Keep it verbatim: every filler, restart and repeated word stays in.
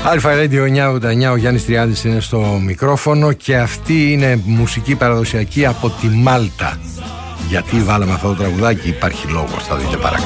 Αλφα Radio εννιακόσια ογδόντα εννιά, ο Γιάννης Τριάντης είναι στο μικρόφωνο και αυτή είναι μουσική παραδοσιακή από τη Μάλτα. Γιατί βάλαμε αυτό το τραγουδάκι, υπάρχει λόγος, θα δείτε παρακάτω.